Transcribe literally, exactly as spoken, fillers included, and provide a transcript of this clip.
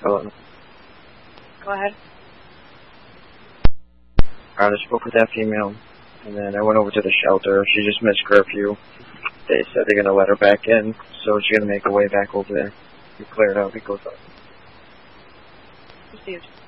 Hello. Go ahead. Alright, I spoke with that female, and then I went over to the shelter. She just missed curfew. They said they're going to let her back in, so she's going to make her way back over there. We clear it out, it goes up. Received.